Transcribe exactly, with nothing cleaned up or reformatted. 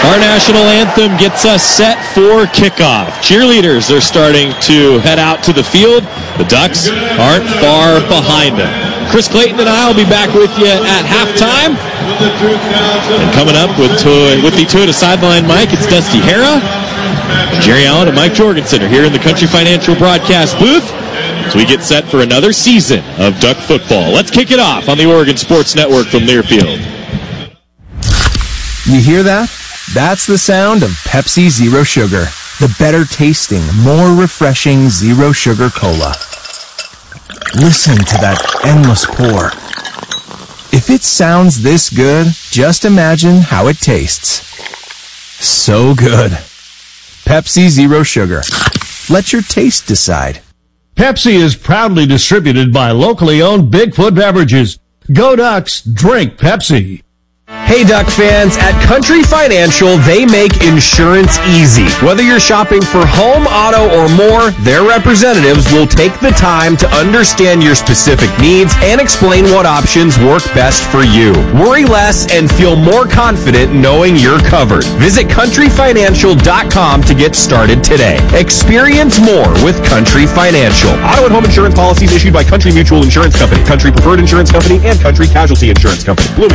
Our national anthem gets us set for kickoff. Cheerleaders are starting to head out to the field. The Ducks aren't far behind them. Chris Clayton and I will be back with you at halftime. And coming up with, to- with the Toyota Sideline mic, it's Dusty Hara. Jerry Allen and Mike Jorgensen are here in the Country Financial broadcast booth as we get set for another season of Duck football. Let's kick it off on the Oregon Sports Network from Learfield. You hear that? That's the sound of Pepsi Zero Sugar, the better tasting, more refreshing Zero Sugar Cola. Listen to that endless pour. If it sounds this good, just imagine how it tastes. So good. Pepsi Zero Sugar. Let your taste decide. Pepsi is proudly distributed by locally owned Bigfoot Beverages. Go Ducks, drink Pepsi. Hey Duck fans, at Country Financial, they make insurance easy. Whether you're shopping for home, auto, or more, their representatives will take the time to understand your specific needs and explain what options work best for you. Worry less and feel more confident knowing you're covered. Visit country financial dot com to get started today. Experience more with Country Financial. Auto and home insurance policies issued by Country Mutual Insurance Company, Country Preferred Insurance Company, and Country Casualty Insurance Company. Bloomington.